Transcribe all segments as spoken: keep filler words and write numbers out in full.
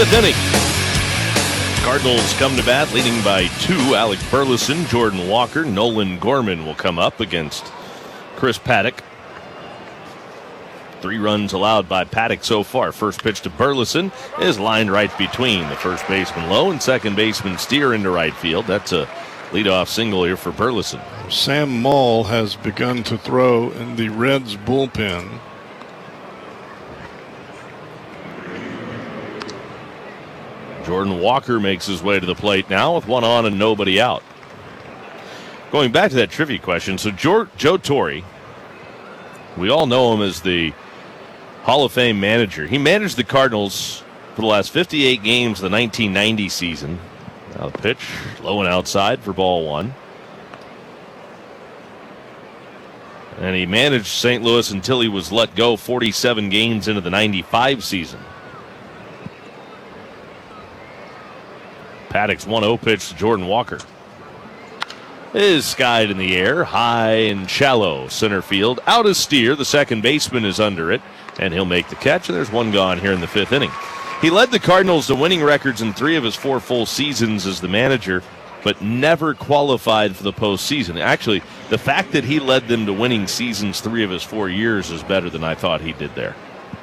Fifth inning. Cardinals come to bat, leading by two. Alec Burleson, Jordan Walker, Nolan Gorman will come up against Chris Paddock. Three runs allowed by Paddock so far. First pitch to Burleson is lined right between the first baseman Lowe and second baseman Steer into right field. That's a leadoff single here for Burleson. Sam Maul has begun to throw in the Reds bullpen. Jordan Walker makes his way to the plate now with one on and nobody out. Going back to that trivia question, so Joe, Joe Torre, we all know him as the Hall of Fame manager. He managed the Cardinals for the last fifty-eight games of the nineteen ninety season. Now the pitch, low and outside for ball one. And he managed Saint Louis until he was let go forty-seven games into the ninety-five season. Paddock's one oh pitch to Jordan Walker is skied in the air, high and shallow center field. Out is Steer. The second baseman is under it, and he'll make the catch, and there's one gone here in the fifth inning. He led the Cardinals to winning records in three of his four full seasons as the manager, but never qualified for the postseason. Actually, the fact that he led them to winning seasons three of his four years is better than I thought he did there.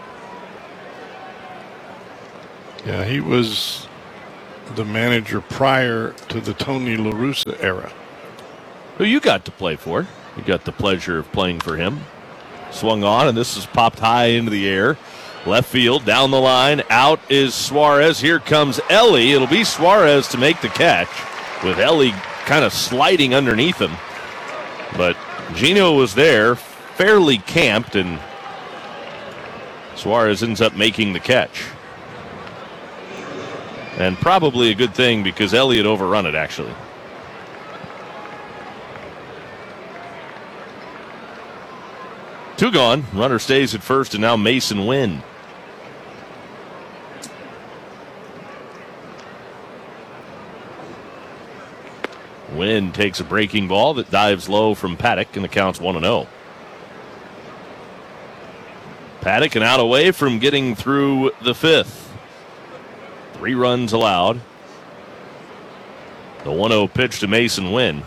Yeah, he was the manager prior to the Tony La Russa era. Who you got to play for. You got the pleasure of playing for him. Swung on, and this is popped high into the air. Left field, down the line. Out is Suarez. Here comes Ellie. It'll be Suarez to make the catch, with Ellie kind of sliding underneath him. But Gino was there, fairly camped, and Suarez ends up making the catch. And probably a good thing because Ellie had overrun it, actually. Two gone. Runner stays at first, and now Mason Wynn. Wynn takes a breaking ball that dives low from Paddock, and the count's one and oh. Paddock and out away from getting through the fifth. Three runs allowed. The one oh pitch to Mason Wynn.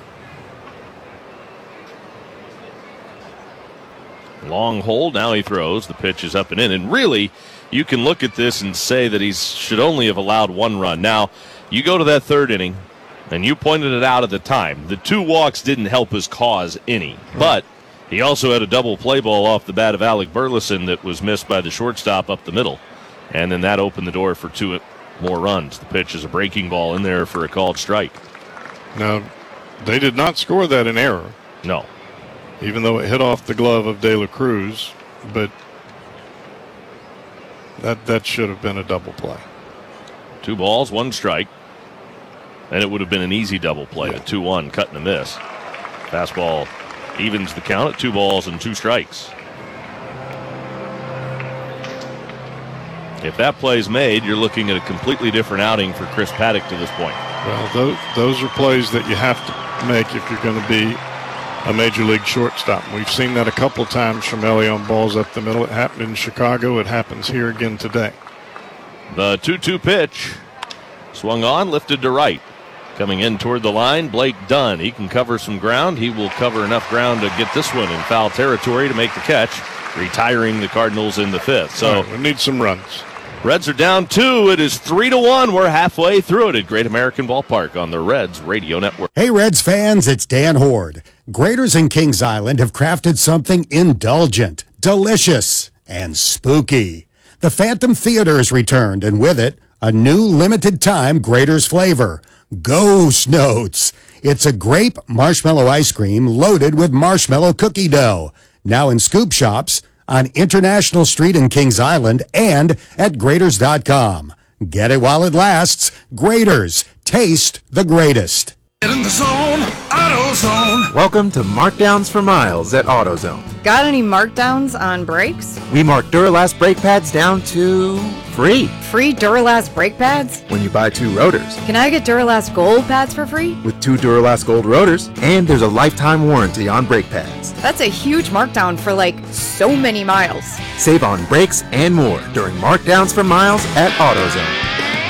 Long hold, now he throws. The pitch is up and in. And really, you can look at this and say that he should only have allowed one run. Now, you go to that third inning, and you pointed it out at the time. The two walks didn't help his cause any. But he also had a double play ball off the bat of Alec Burleson that was missed by the shortstop up the middle. And then that opened the door for two more runs. The pitch is a breaking ball in there for a called strike. Now, they did not score that in error. No. Even though it hit off the glove of De La Cruz, but that that should have been a double play. Two balls, one strike. And it would have been an easy double play. Yeah. The two one, cut and a miss. Fastball evens the count at two balls and two strikes. If that play's made, you're looking at a completely different outing for Chris Paddock to this point. Well, those, those are plays that you have to make if you're going to be a major league shortstop. We've seen that a couple times from Ellie on balls up the middle. It happened in Chicago. It happens here again today. The two two pitch. Swung on, lifted to right. Coming in toward the line, Blake Dunn. He can cover some ground. He will cover enough ground to get this one in foul territory to make the catch, retiring the Cardinals in the fifth. So right, we need some runs. Reds are down two. It is three to one. We're halfway through it at Great American Ballpark on the Reds Radio Network. Hey, Reds fans, it's Dan Horde. Graders in Kings Island have crafted something indulgent, delicious, and spooky. The Phantom Theater has returned, and with it, a new limited-time Graders flavor, Ghost Notes. It's a grape marshmallow ice cream loaded with marshmallow cookie dough. Now in scoop shops, on International Street in Kings Island, and at graders dot com. Get it while it lasts. Graders. Taste the greatest. Get in the zone, AutoZone. Welcome to Markdowns for Miles at AutoZone. Got any markdowns on brakes? We mark Duralast brake pads down to free. Free Duralast brake pads? When you buy two rotors. Can I get Duralast Gold pads for free? With two Duralast Gold rotors, and there's a lifetime warranty on brake pads. That's a huge markdown for like so many miles. Save on brakes and more during Markdowns for Miles at AutoZone.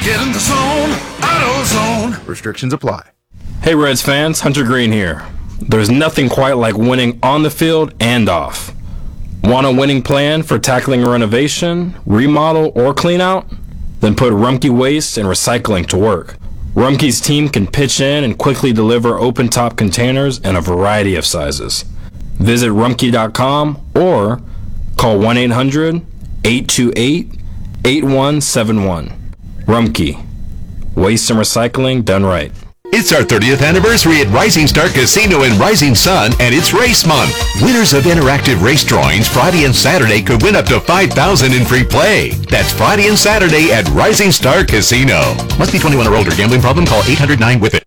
Get in the zone, AutoZone. Restrictions apply. Hey Reds fans, Hunter Green here. There's nothing quite like winning on the field and off. Want a winning plan for tackling a renovation, remodel, or clean out? Then put Rumpke Waste and Recycling to work. Rumpke's team can pitch in and quickly deliver open-top containers in a variety of sizes. Visit rumpke dot com or call one eight hundred, eight two eight, eight one seven one. Rumpke. Waste and recycling done right. It's our thirtieth anniversary at Rising Star Casino in Rising Sun, and it's race month. Winners of interactive race drawings Friday and Saturday could win up to five thousand dollars in free play. That's Friday and Saturday at Rising Star Casino. Must be twenty-one or older. Gambling problem? Call eight hundred nine with it.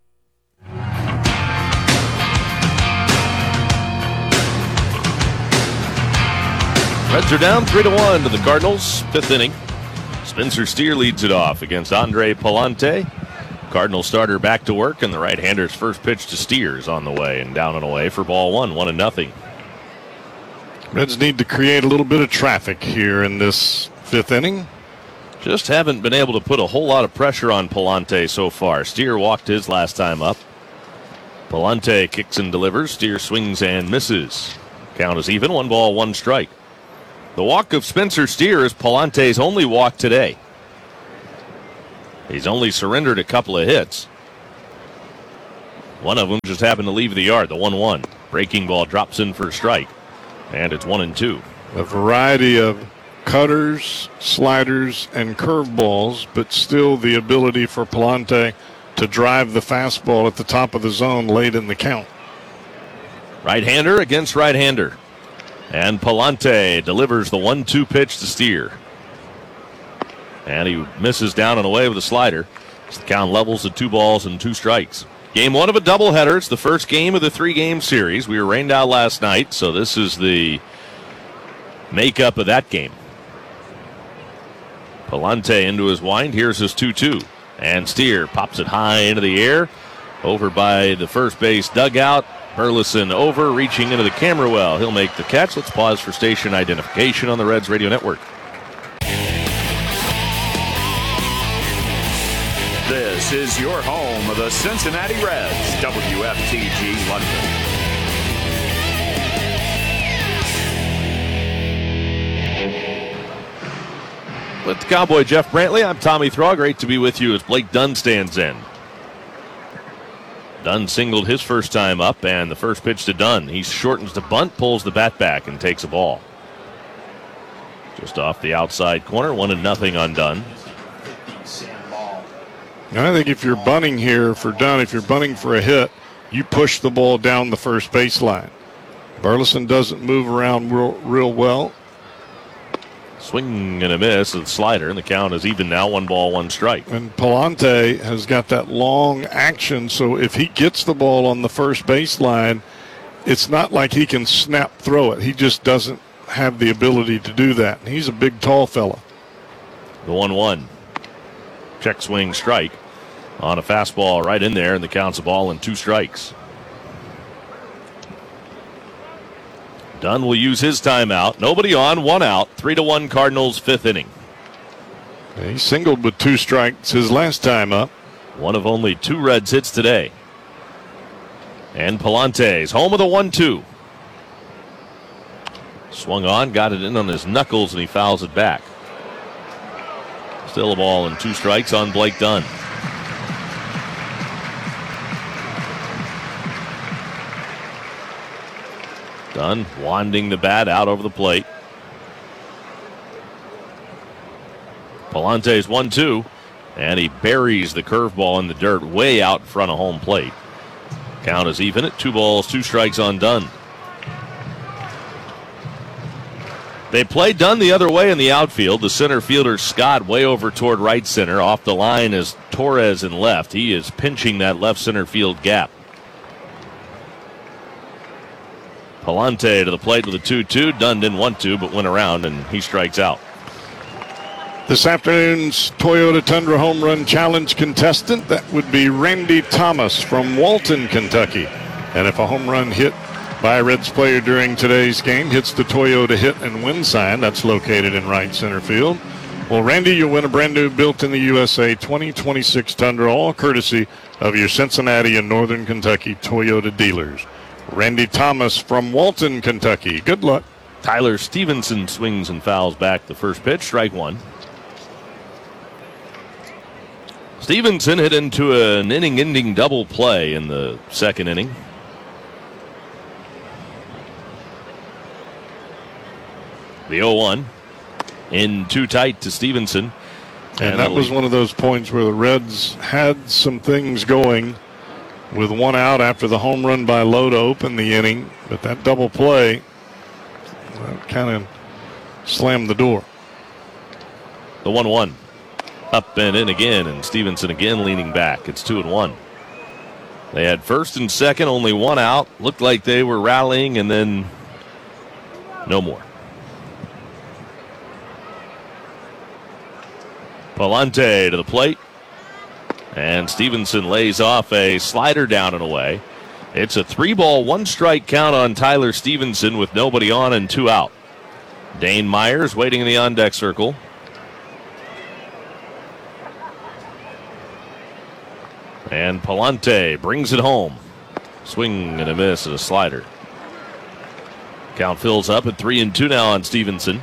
Reds are down three to one to the Cardinals. Fifth inning. Spencer Steer leads it off against Andre Palante. Cardinal starter back to work, and the right-hander's first pitch to Steer is on the way and down and away for ball one, one and nothing. Reds need to create a little bit of traffic here in this fifth inning. Just haven't been able to put a whole lot of pressure on Palante so far. Steer walked his last time up. Palante kicks and delivers. Steer swings and misses. Count is even, one ball, one strike. The walk of Spencer Steer is Palante's only walk today. He's only surrendered a couple of hits. One of them just happened to leave the yard, the one one. Breaking ball drops in for a strike, and it's one and two. A variety of cutters, sliders, and curveballs, but still the ability for Palante to drive the fastball at the top of the zone late in the count. Right-hander against right-hander. And Palante delivers the one two pitch to Steer. And he misses down and away with a slider. The count levels at two balls and two strikes. Game one of a doubleheader. It's the first game of the three-game series. We were rained out last night, so this is the makeup of that game. Palante into his wind. Here's his two two. And Steer pops it high into the air. Over by the first base dugout. Burleson over, reaching into the camera well. He'll make the catch. Let's pause for station identification on the Reds Radio Network. This is your home of the Cincinnati Reds, W F T G London. With the Cowboy Jeff Brantley, I'm Tommy Thrall. Great to be with you as Blake Dunn stands in. Dunn singled his first time up, and the first pitch to Dunn. He shortens the bunt, pulls the bat back, and takes a ball. Just off the outside corner, one and nothing on Dunn. And I think if you're bunting here for Dunn, if you're bunting for a hit, you push the ball down the first baseline. Burleson doesn't move around real, real well. Swing and a miss, a slider, and the count is even now, one ball, one strike. And Palante has got that long action, so if he gets the ball on the first baseline, it's not like he can snap throw it. He just doesn't have the ability to do that. And he's a big, tall fella. The one one. Check swing strike on a fastball right in there, and the count's a ball and two strikes. Dunn will use his timeout. Nobody on, one out. Three to one Cardinals, fifth inning. He singled with two strikes his last time up. One of only two Reds hits today. And Palante's home of the one two. Swung on, got it in on his knuckles, and he fouls it back. Still a ball and two strikes on Blake Dunn. Dunn wanding the bat out over the plate. Palante's one two, and he buries the curveball in the dirt way out in front of home plate. Count is even at two balls, two strikes on Dunn. They play Dunn the other way in the outfield. The center fielder, Scott, way over toward right center. Off the line is Torres in left. He is pinching that left center field gap. Palante to the plate with a two two. Dunn didn't want to, but went around, and he strikes out. This afternoon's Toyota Tundra Home Run Challenge contestant, that would be Randy Thomas from Walton, Kentucky. And if a home run hit by a Reds player during today's game hits the Toyota hit and win sign, that's located in right center field, Well, Randy, you'll win a brand new built in the U S A twenty twenty-six Tundra, all courtesy of your Cincinnati and Northern Kentucky Toyota dealers. Randy Thomas from Walton, Kentucky. Good luck. Tyler Stevenson swings and fouls back the first pitch, strike one. Stevenson hit into an inning-ending double play in the second inning. The oh one in too tight to Stevenson. And, and that was one of those points where the Reds had some things going with one out after the home run by Lowe to open the inning. But that double play kind of slammed the door. The one one. Up and in again, and Stevenson again leaning back. It's two and one. They had first and second, only one out. Looked like they were rallying, and then no more. Palante to the plate. And Stevenson lays off a slider down and away. It's a three-ball, one-strike count on Tyler Stevenson with nobody on and two out. Dane Myers waiting in the on-deck circle. And Palante brings it home. Swing and a miss and a slider. Count fills up at three and two now on Stevenson.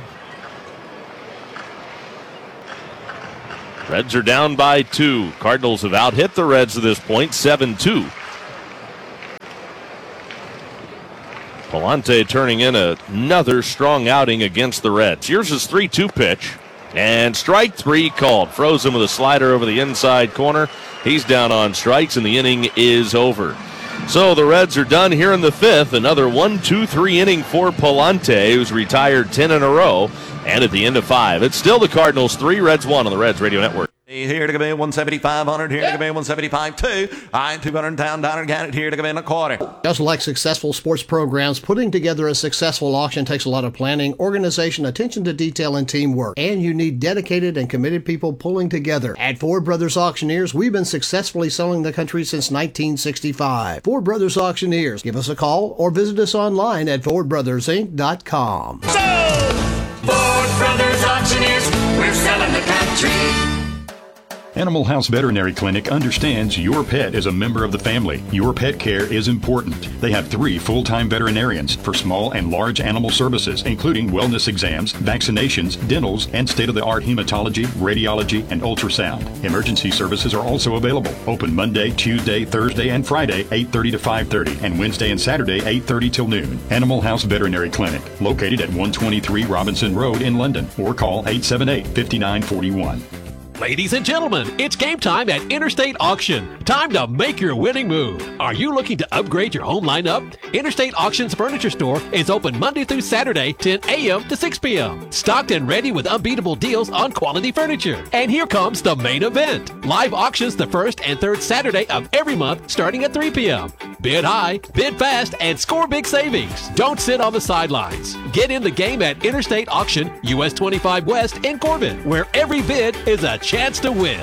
Reds are down by two. Cardinals have out-hit the Reds at this point, seven two. Palante turning in a, another strong outing against the Reds. Here's his three two pitch. And strike three called. Froze him with a slider over the inside corner. He's down on strikes, and the inning is over. So the Reds are done here in the fifth. Another one two three inning for Palante, who's retired ten in a row. And at the end of five, it's still the Cardinals three, Reds one on the Reds Radio Network. Here to come in one seventy-five hundred, here to come in one seventy-five two. I two hundred down, down, got it here to come in a quarter. Just like successful sports programs, putting together a successful auction takes a lot of planning, organization, attention to detail, and teamwork. And you need dedicated and committed people pulling together. At Ford Brothers Auctioneers, we've been successfully selling the country since nineteen sixty-five. Ford Brothers Auctioneers. Give us a call or visit us online at ford brothers inc dot com. So, Ford Brothers Auctioneers, we're selling the country. Animal House Veterinary Clinic understands your pet is a member of the family. Your pet care is important. They have three full-time veterinarians for small and large animal services, including wellness exams, vaccinations, dentals, and state-of-the-art hematology, radiology, and ultrasound. Emergency services are also available. Open Monday, Tuesday, Thursday, and Friday, eight thirty to five thirty, and Wednesday and Saturday, eight thirty till noon. Animal House Veterinary Clinic, located at one twenty-three Robinson Road in London, or call eight seven eight, five nine four one. Ladies and gentlemen, it's game time at Interstate Auction. Time to make your winning move. Are you looking to upgrade your home lineup? Interstate Auction's furniture store is open Monday through Saturday, ten a.m. to six p.m. Stocked and ready with unbeatable deals on quality furniture. And here comes the main event. Live auctions the first and third Saturday of every month starting at three p.m. Bid high, bid fast, and score big savings. Don't sit on the sidelines. Get in the game at Interstate Auction, U S twenty-five West in Corbin, where every bid is a chance to win.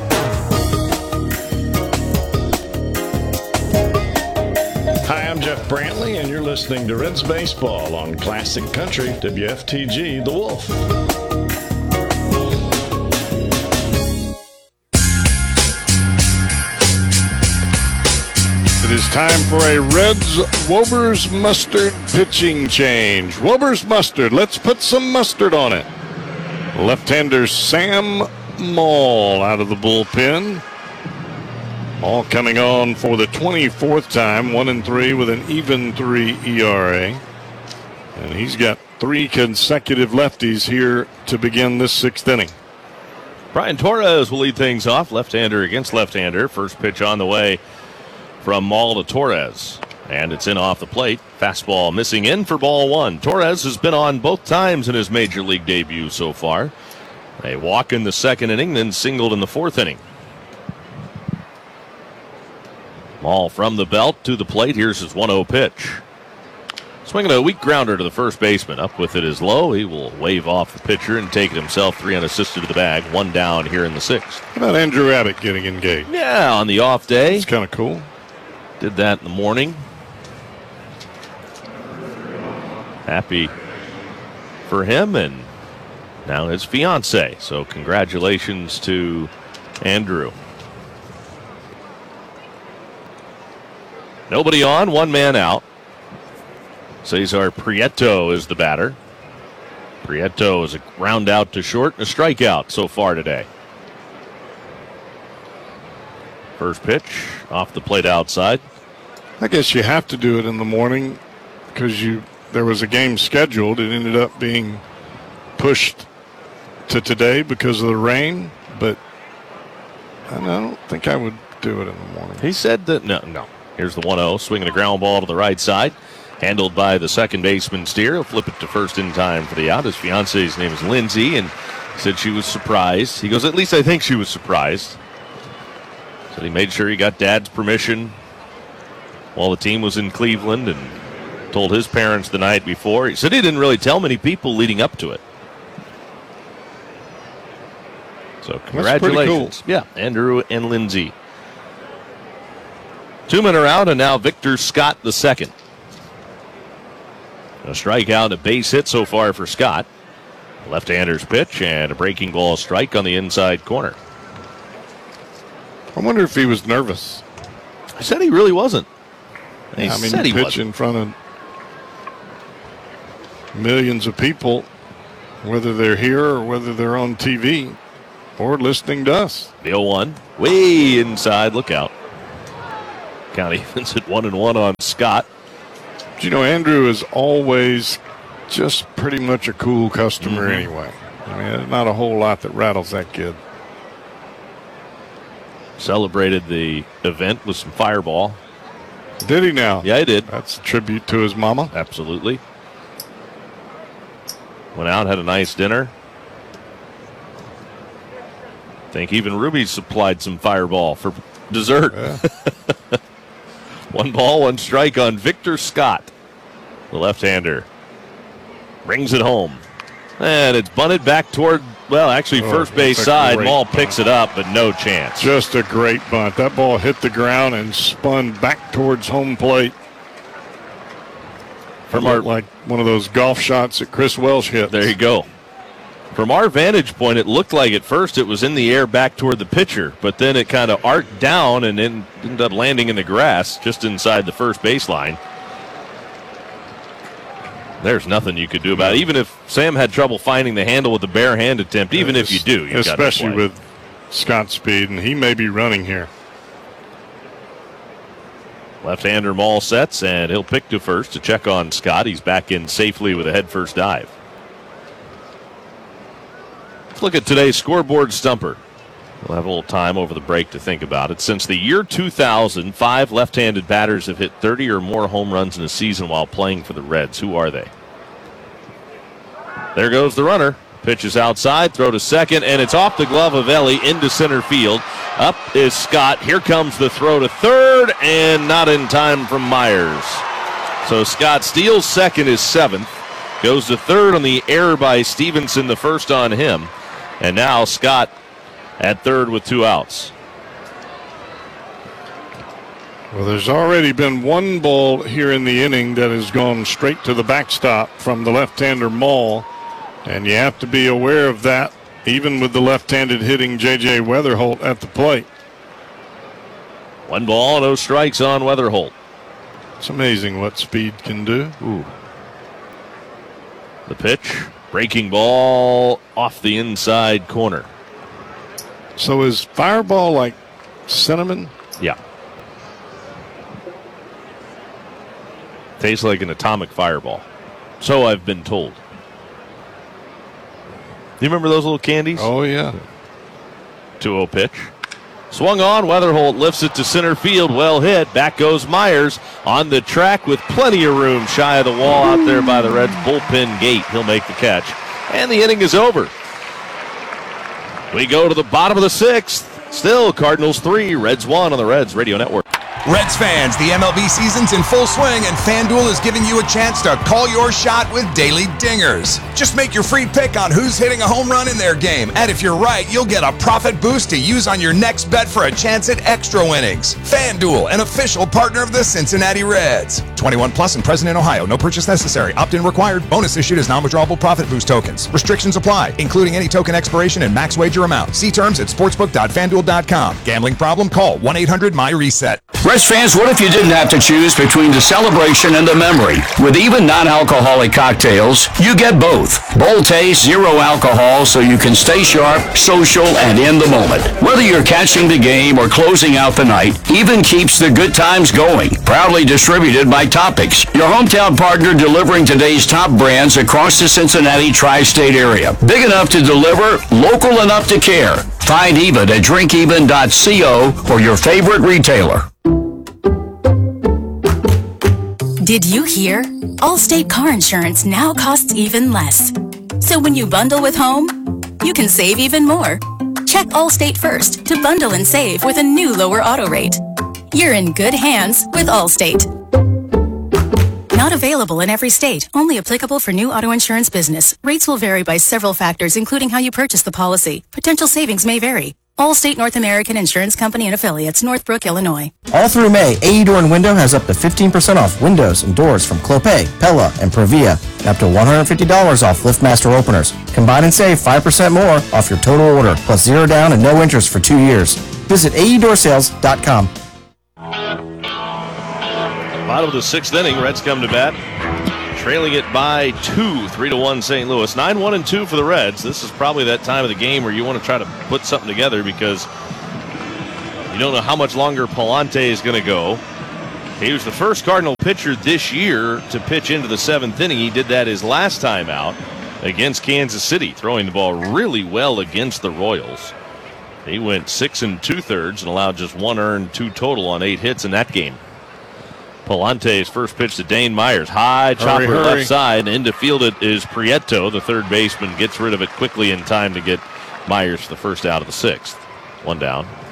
Hi, I'm Jeff Brantley, and you're listening to Reds Baseball on Classic Country, W F T G, The Wolf. It is time for a Reds Wober's Mustard pitching change. Wober's Mustard, let's put some mustard on it. Left-hander Sam Maul out of the bullpen. Maul coming on for the twenty-fourth time, one and three with an even three E R A. And he's got three consecutive lefties here to begin this sixth inning. Brian Torres will lead things off, left-hander against left-hander. First pitch on the way from Maul to Torres. And it's in off the plate. Fastball missing in for ball one. Torres has been on both times in his major league debut so far. A walk in the second inning, then singled in the fourth inning. Maul from the belt to the plate. Here's his one oh pitch. Swinging a weak grounder to the first baseman. Up with it is Lowe. He will wave off the pitcher and take it himself three unassisted to the bag. One down here in the sixth. How about Andrew Abbott getting engaged? Yeah, on the off day. It's kind of cool. Did that in the morning. Happy for him, and now his fiance. So congratulations to Andrew. Nobody on, one man out. Cesar Prieto is the batter. Prieto is a ground out to short and a strikeout so far today. First pitch off the plate outside. I guess you have to do it in the morning because you there was a game scheduled. It ended up being pushed to today because of the rain, but I don't think I would do it in the morning. He said that, no, no. Here's the one oh, swinging a ground ball to the right side. Handled by the second baseman Steer. He'll flip it to first in time for the out. His fiance's name is Lindsay, and said she was surprised. He goes, at least I think she was surprised. Said he made sure he got Dad's permission while the team was in Cleveland and told his parents the night before. He said he didn't really tell many people leading up to it. So congratulations. Cool. Yeah, Andrew and Lindsay. Two men are out, and now Victor Scott the second. A strikeout and a base hit so far for Scott. Left-hander's pitch and a breaking ball strike on the inside corner. I wonder if he was nervous. I said he really wasn't. He yeah, I mean, said you he pitch wasn't. in front of millions of people, whether they're here or whether they're on T V or listening to us. The oh one, way inside. Look out. Count evens at one and one on Scott. You know, Andrew is always just pretty much a cool customer mm-hmm. anyway. I mean, there's not a whole lot that rattles that kid. Celebrated the event with some Fireball. Did he now? Yeah, he did. That's a tribute to his mama. Absolutely. Went out, had a nice dinner. I think even Ruby supplied some Fireball for dessert. Yeah. One ball, one strike on Victor Scott. The left-hander brings it home. And it's bunted back toward, well, actually Oh, first base that's a side. great Maul bunt. picks it up, but no chance. Just a great bunt. That ball hit the ground and spun back towards home plate. From our, like one of those golf shots that Chris Welsh hit. There you go. From our vantage point, it looked like at first it was in the air back toward the pitcher, but then it kind of arced down and then ended up landing in the grass just inside the first baseline. There's nothing you could do about it. Even if Sam had trouble finding the handle with the bare hand attempt, even if you do, you've especially got to play. with Scott's speed, and he may be running here. Left-hander Maul sets, and he'll pick to first to check on Scott. He's back in safely with a head-first dive. Let's look at today's scoreboard stumper. We'll have a little time over the break to think about it. Since the year two thousand, five left-handed batters have hit thirty or more home runs in a season while playing for the Reds. Who are they? There goes the runner. Pitch is outside, throw to second, and it's off the glove of Ellie into center field. Up is Scott. Here comes the throw to third, and not in time from Myers. So Scott steals second, is seventh. Goes to third on the error by Stevenson, the first on him. And now Scott at third with two outs. Well, there's already been one ball here in the inning that has gone straight to the backstop from the left-hander Maul, and you have to be aware of that, even with the left-handed hitting J J Weatherholt at the plate. One ball, no strikes on Weatherholt. It's amazing what speed can do. Ooh. The pitch, breaking ball off the inside corner. So is Fireball like cinnamon? Yeah. Tastes like an atomic fireball. So I've been told. Do you remember those little candies? Oh, yeah. two oh pitch. Swung on. Weatherholt lifts it to center field. Well hit. Back goes Myers on the track with plenty of room shy of the wall out there by the Reds bullpen gate. He'll make the catch. And the inning is over. We go to the bottom of the sixth. Still Cardinals three, Reds one on the Reds Radio Network. Reds fans, the M L B season's in full swing, and FanDuel is giving you a chance to call your shot with daily dingers. Just make your free pick on who's hitting a home run in their game, and if you're right, you'll get a profit boost to use on your next bet for a chance at extra winnings. FanDuel, an official partner of the Cincinnati Reds. twenty-one plus and present in Ohio. No purchase necessary. Opt-in required. Bonus issued as non-withdrawable profit boost tokens. Restrictions apply, including any token expiration and max wager amount. See terms at sportsbook dot fanduel dot com. Gambling problem? Call one eight hundred my reset. Reds fans, what if you didn't have to choose between the celebration and the memory? With even non-alcoholic cocktails, you get both. Bold taste, zero alcohol, so you can stay sharp, social, and in the moment. Whether you're catching the game or closing out the night, Even keeps the good times going. Proudly distributed by Topics, your hometown partner delivering today's top brands across the Cincinnati tri-state area. Big enough to deliver, local enough to care. Find Even at drink even dot co or your favorite retailer. Did you hear? Allstate car insurance now costs even less. So when you bundle with home, you can save even more. Check Allstate first to bundle and save with a new lower auto rate. You're in good hands with Allstate. Not available in every state. Only applicable for new auto insurance business. Rates will vary by several factors, including how you purchase the policy. Potential savings may vary. Allstate North American Insurance Company and Affiliates, Northbrook, Illinois. All through May, A E Door and Window has up to fifteen percent off windows and doors from Clopay, Pella, and Provia, and up to one hundred fifty dollars off LiftMaster openers. Combine and save five percent more off your total order, plus zero down and no interest for two years. Visit A E door sales dot com. Bottom of the sixth inning, Reds come to bat, trailing it by two, three to one Saint Louis. Nine one and two for the Reds. This is probably that time of the game where you want to try to put something together because you don't know how much longer Palante is going to go. He was the first Cardinal pitcher this year to pitch into the seventh inning. He did that his last time out against Kansas City, throwing the ball really well against the Royals. He went six and two thirds and allowed just one earned, two total on eight hits in that game. Palante's first pitch to Dane Myers. High chopper hurry, hurry. left side. Into field it is Prieto. The third baseman gets rid of it quickly in time to get Myers the first out of the sixth. One down.